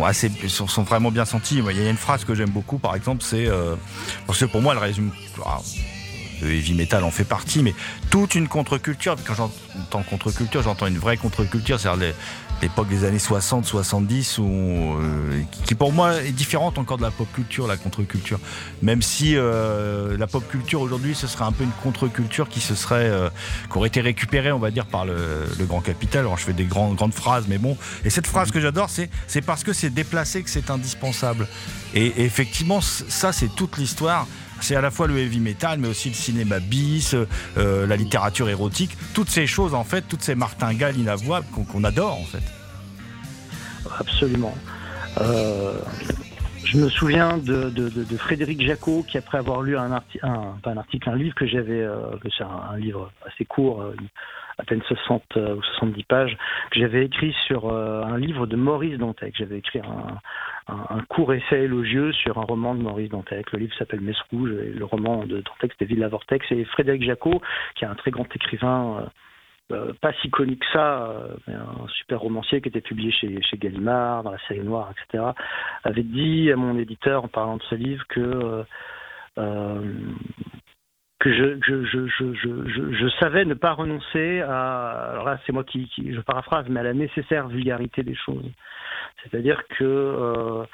sont vraiment bien senties. Il y a une phrase que j'aime beaucoup, par exemple, c'est parce que pour moi, elle résume. Le heavy metal en fait partie, mais toute une contre-culture. Quand j'entends contre-culture, j'entends une vraie contre-culture, c'est-à-dire l'époque des années 60, 70, qui pour moi est différente encore de la pop culture, la contre-culture. Même si la pop culture aujourd'hui, ce serait un peu une contre-culture qui aurait été récupérée, on va dire, par le grand capital. Alors je fais des grandes phrases, mais bon. Et cette phrase que j'adore, c'est parce que c'est déplacé que c'est indispensable. Et effectivement, ça, c'est toute l'histoire. C'est à la fois le heavy metal, mais aussi le cinéma bis, la littérature érotique, toutes ces choses en fait, toutes ces martingales inavouables qu'on adore en fait. Absolument. Je me souviens de Frédéric Jacot qui, après avoir lu un livre que j'avais, c'est un livre assez court, à peine 60 ou 70 pages, que j'avais écrit sur un livre de Maurice Dantec. J'avais écrit un court essai élogieux sur un roman de Maurice Dantec. Le livre s'appelle Messe Rouge et le roman de Dantec c'était Villa Vortex. Et Frédéric Jacot, qui est un très grand écrivain, pas si connu que ça, mais un super romancier qui était publié chez Gallimard, dans la série Noire, etc., avait dit à mon éditeur en parlant de ce livre que je savais ne pas renoncer à, alors là c'est moi qui je paraphrase, mais à la nécessaire vulgarité des choses. C'est-à-dire que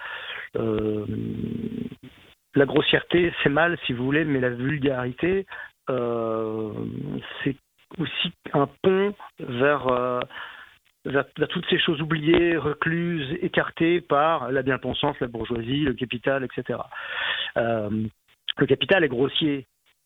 la grossièreté c'est mal si vous voulez, mais la vulgarité c'est aussi un pont vers toutes ces choses oubliées, recluses, écartées par la bien-pensance, la bourgeoisie, le capital, etc. Le capital est grossier.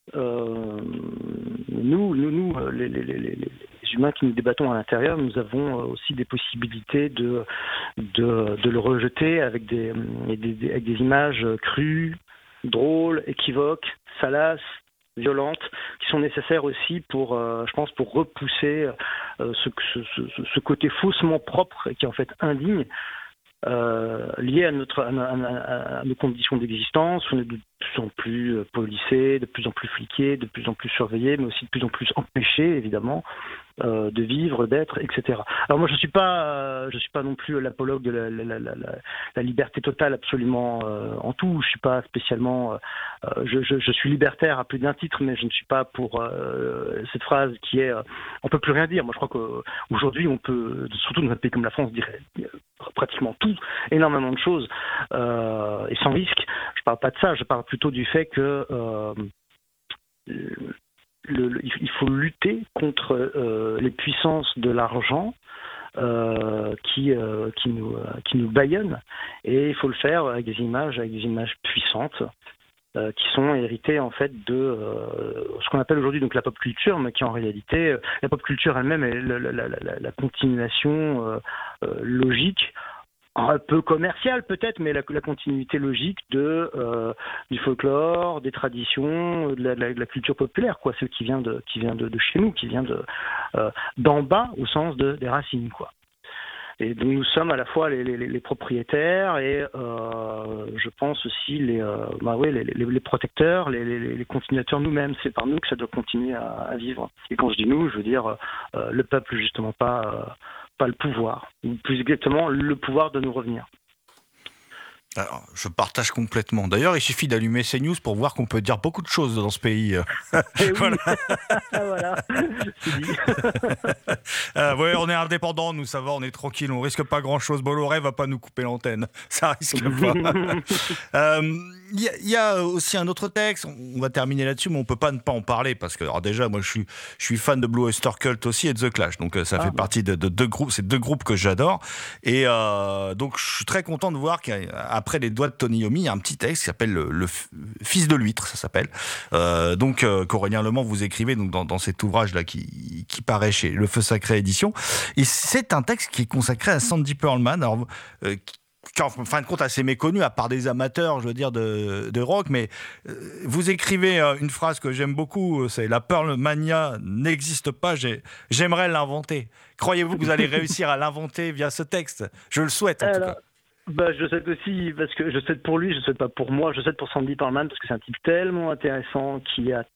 Nous, les humains qui nous débattons à l'intérieur, nous avons aussi des possibilités de le rejeter avec des images crues, drôles, équivoques, salaces, violentes, qui sont nécessaires aussi pour, je pense, pour repousser ce côté faussement propre et qui est en fait indigne, lié à nos conditions d'existence. On est de plus en plus policés, de plus en plus fliqués, de plus en plus surveillés, mais aussi de plus en plus empêchés, évidemment, de vivre, d'être, etc. Alors moi, je suis pas non plus l'apologue de la liberté totale absolument en tout. Je suis pas spécialement. Je suis libertaire à plus d'un titre, mais je ne suis pas pour cette phrase qui est on peut plus rien dire. Moi, je crois qu'aujourd'hui, on peut, surtout dans un pays comme la France, dire pratiquement tout, énormément de choses, et sans risque. Je parle pas de ça. Je parle plutôt du fait que il faut lutter contre les puissances de l'argent qui nous bâillonnent, et il faut le faire avec des images puissantes qui sont héritées en fait de ce qu'on appelle aujourd'hui donc la pop culture, mais qui en réalité la pop culture elle-même est la continuation logique, un peu commercial peut-être, mais la continuité logique du folklore, des traditions, de la culture populaire, quoi, ce qui vient de chez nous, qui vient d'en bas au sens des racines, quoi. Et donc nous sommes à la fois les propriétaires et je pense aussi les protecteurs, les continuateurs nous-mêmes. C'est par nous que ça doit continuer à vivre. Et quand je dis nous, je veux dire le peuple, justement, pas le pouvoir, ou plus exactement le pouvoir de nous revenir. Alors, je partage complètement. D'ailleurs, il suffit d'allumer CNews pour voir qu'on peut dire beaucoup de choses dans ce pays. Voilà. Voilà, c'est dit. Ouais, on est indépendants, nous, ça va, on est tranquille, on risque pas grand-chose. Bolloré va pas nous couper l'antenne, ça risque pas. Il y a aussi un autre texte, on va terminer là-dessus, mais on peut pas ne pas en parler, parce que alors déjà, moi, je suis fan de Blue Oyster Cult aussi et de The Clash, donc ça fait partie de deux groupes, c'est deux groupes que j'adore. Et donc, je suis très content de voir qu'après Les Doigts de Tony Iommi, il y a un petit texte qui s'appelle le Fils de l'huître, ça s'appelle. Donc, qu'Aurélien Le Mans vous écrivez donc dans cet ouvrage-là qui paraît chez Le Feu Sacré Édition. Et c'est un texte qui est consacré à Sandy Pearlman, alors, qui en fin de compte assez méconnu, à part des amateurs, je veux dire, de rock, mais vous écrivez une phrase que j'aime beaucoup, c'est « La Pearlmania n'existe pas, j'aimerais l'inventer ». Croyez-vous que vous allez réussir à l'inventer via ce texte ? Je le souhaite, en tout cas. Je souhaite aussi, parce que je souhaite pour lui, je souhaite pas pour moi, je souhaite pour Sandy Pearlman, parce que c'est un type tellement intéressant qui a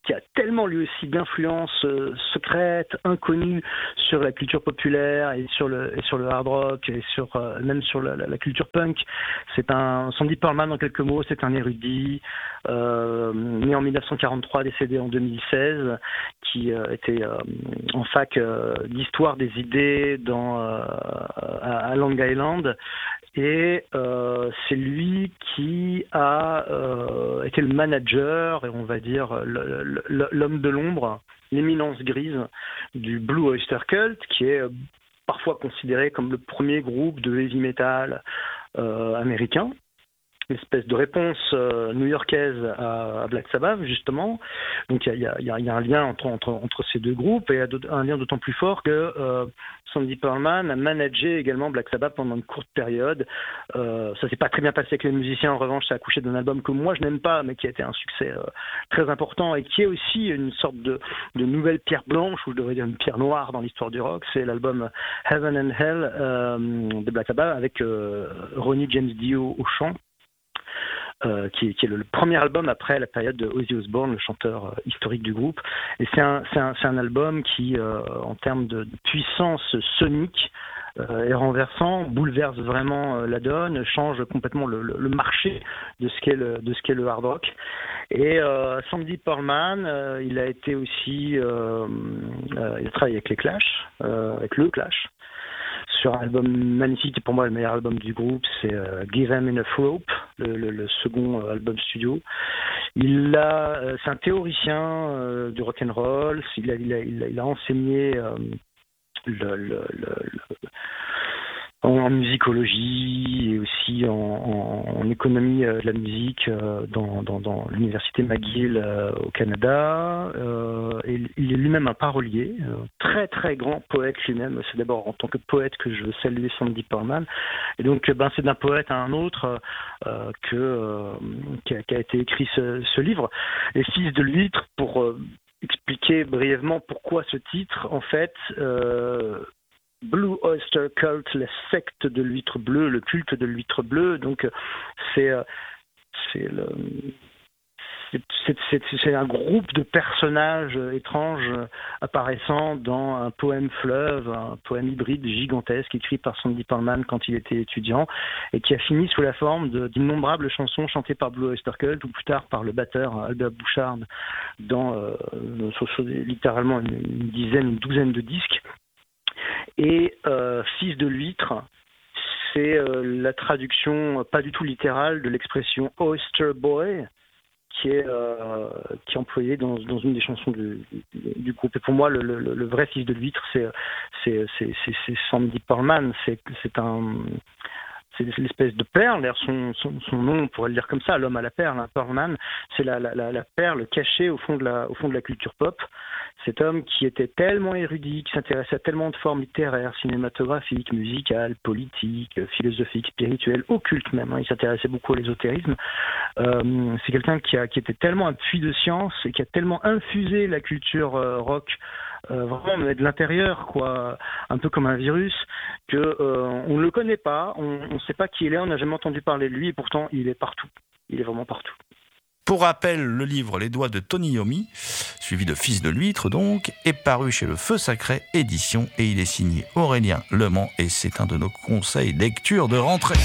qui a tellement lui aussi d'influences secrètes, inconnues sur la culture populaire et sur le hard rock et même sur la culture punk. Sandy Pearlman, en quelques mots, c'est un érudit né en 1943, décédé en 2016, qui était en fac d'histoire des idées à Long Island. Et c'est lui qui a été le manager, et on va dire l'homme de l'ombre, l'éminence grise du Blue Oyster Cult, qui est parfois considéré comme le premier groupe de heavy metal américain. Une espèce de réponse new-yorkaise à Black Sabbath, justement. Donc il y a un lien entre ces deux groupes, et un lien d'autant plus fort que Sandy Pearlman a managé également Black Sabbath pendant une courte période. Ça s'est pas très bien passé avec les musiciens, en revanche ça a accouché d'un album que moi je n'aime pas, mais qui a été un succès très important, et qui est aussi une sorte de nouvelle pierre blanche, ou je devrais dire une pierre noire dans l'histoire du rock. C'est l'album Heaven and Hell de Black Sabbath, avec Ronnie James Dio au chant. Qui est le premier album après la période de Ozzy Osbourne, le chanteur historique du groupe. Et c'est un album qui, en termes de puissance sonique, est renversant, bouleverse vraiment la donne, change complètement le marché de ce qu'est le hard rock. Et Sandy Pearlman, il a été aussi, il a travaillé avec les Clash, avec le Clash, sur un album magnifique, et pour moi le meilleur album du groupe, c'est Give Them Enough Rope, le second album studio. C'est un théoricien du rock'n'roll. Il a enseigné en musicologie et aussi en économie de la musique dans l'université McGill au Canada. Et il est lui-même un parolier, très très grand poète lui-même. C'est d'abord en tant que poète que je veux saluer Sandy Pearlman. Et donc c'est d'un poète à un autre qu'a été écrit ce livre. Les Fils de l'huître, pour expliquer brièvement pourquoi ce titre, en fait. Blue Oyster Cult, la secte de l'huître bleue, le culte de l'huître bleue. Donc c'est un groupe de personnages étranges apparaissant dans un poème fleuve, un poème hybride gigantesque écrit par Sandy Pearlman quand il était étudiant, et qui a fini sous la forme d'innombrables chansons chantées par Blue Oyster Cult, ou plus tard par le batteur Albert Bouchard dans littéralement une douzaine de disques. Et Fils de l'huître, c'est la traduction pas du tout littérale de l'expression Oyster Boy, qui est employée dans une des chansons du groupe. Et pour moi, le vrai Fils de l'huître, c'est Sandy Pearlman. C'est l'espèce de perle. D'ailleurs, son nom, on pourrait le dire comme ça, l'homme à la perle, hein, Pearlman, c'est la perle cachée au fond de la culture pop. Cet homme qui était tellement érudit, qui s'intéressait à tellement de formes littéraires, cinématographiques, musicales, politiques, philosophiques, spirituelles, occultes même. Hein. Il s'intéressait beaucoup à l'ésotérisme. C'est quelqu'un qui était tellement un puits de science et qui a tellement infusé la culture rock, vraiment mais de l'intérieur, quoi, un peu comme un virus, que on ne le connaît pas, on ne sait pas qui il est, on n'a jamais entendu parler de lui, et pourtant il est partout. Il est vraiment partout. Pour rappel, le livre Les Doigts de Tony Iommi, suivi de Fils de l'huître donc, est paru chez Le Feu Sacré Édition, et il est signé Aurélien Lemans, et c'est un de nos conseils lecture de rentrée.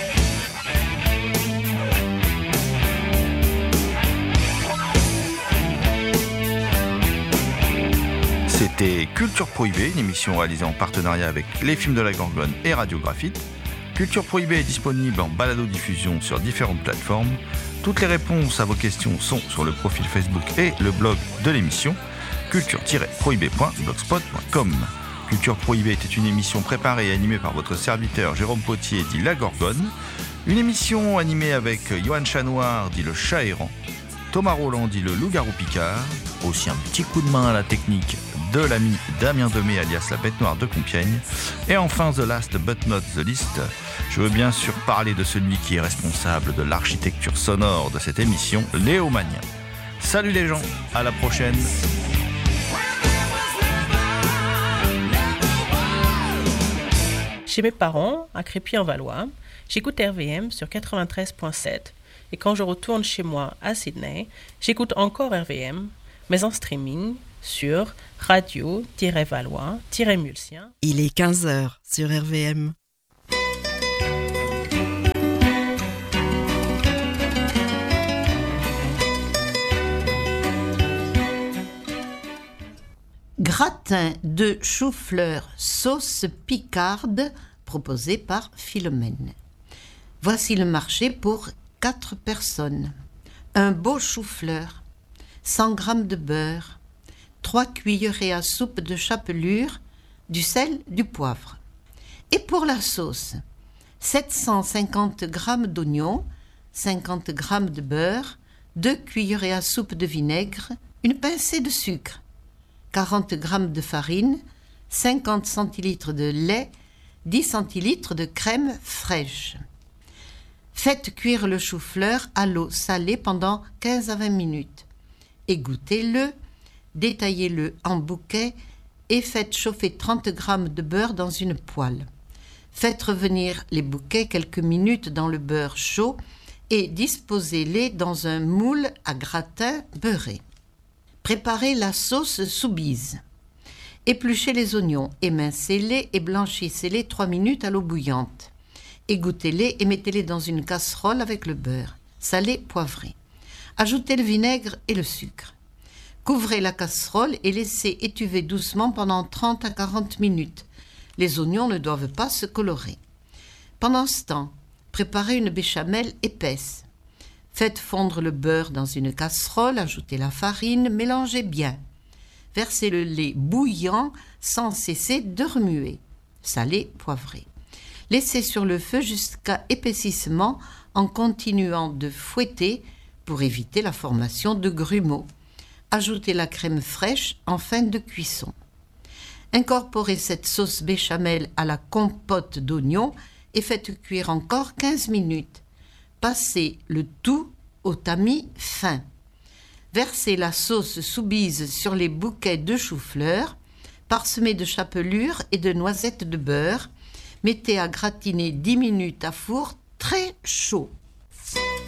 C'était Culture Prohibée, une émission réalisée en partenariat avec Les Films de la Gorgone et Radiographite. Culture Prohibée est disponible en balado-diffusion sur différentes plateformes. Toutes les réponses à vos questions sont sur le profil Facebook et le blog de l'émission, culture-prohibée.blogspot.com. Culture Prohibée était une émission préparée et animée par votre serviteur Jérôme Potier, dit La Gorgone. Une émission animée avec Johan Chanoir, dit le chat errant, Thomas Roland, dit le loup-garou Picard, aussi un petit coup de main à la technique de l'ami Damien Demey, alias la bête noire de Compiègne. Et enfin, the last but not the least, je veux bien sûr parler de celui qui est responsable de l'architecture sonore de cette émission, Léo Magnin. Salut les gens, à la prochaine. Chez mes parents, à Crépy-en-Valois, j'écoute RVM sur 93.7. Et quand je retourne chez moi à Sydney, j'écoute encore RVM mais en streaming sur radio-valois-mulsien. Il est 15h sur RVM. Gratin de chou-fleur sauce picarde proposé par Philomène. Voici le marché pour 4 personnes. Un beau chou-fleur, 100 g de beurre, 3 cuillerées à soupe de chapelure, du sel, du poivre. Et pour la sauce, 750 g d'oignons, 50 g de beurre, 2 cuillerées à soupe de vinaigre, une pincée de sucre, 40 g de farine, 50 centilitres de lait, 10 centilitres de crème fraîche. Faites cuire le chou-fleur à l'eau salée pendant 15 à 20 minutes. Égouttez-le, détaillez-le en bouquets et faites chauffer 30 g de beurre dans une poêle. Faites revenir les bouquets quelques minutes dans le beurre chaud et disposez-les dans un moule à gratin beurré. Préparez la sauce soubise. Épluchez les oignons, émincez-les et blanchissez-les 3 minutes à l'eau bouillante. Égouttez-les et mettez-les dans une casserole avec le beurre, salé, poivré. Ajoutez le vinaigre et le sucre. Couvrez la casserole et laissez étuver doucement pendant 30 à 40 minutes. Les oignons ne doivent pas se colorer. Pendant ce temps, préparez une béchamel épaisse. Faites fondre le beurre dans une casserole, ajoutez la farine, mélangez bien. Versez le lait bouillant sans cesser de remuer. Salé, poivré. Laissez sur le feu jusqu'à épaississement en continuant de fouetter pour éviter la formation de grumeaux. Ajoutez la crème fraîche en fin de cuisson. Incorporez cette sauce béchamel à la compote d'oignons et faites cuire encore 15 minutes. Passez le tout au tamis fin. Versez la sauce soubise sur les bouquets de chou-fleur, parsemés de chapelure et de noisettes de beurre. Mettez à gratiner 10 minutes à four très chaud.